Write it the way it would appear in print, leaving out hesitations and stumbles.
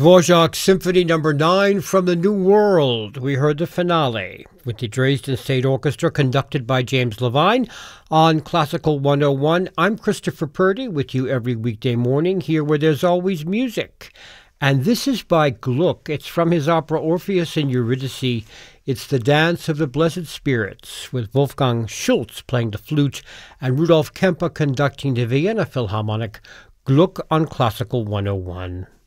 Dvorak Symphony Number 9 from the New World. We heard the finale with the Dresden State Orchestra conducted by James Levine on Classical 101. I'm Christopher Purdy with you every weekday morning here where there's always music. And this is by Gluck. It's from his opera Orpheus and Eurydice. It's the Dance of the Blessed Spirits with Wolfgang Schultz playing the flute and Rudolf Kemper conducting the Vienna Philharmonic. Gluck on Classical 101.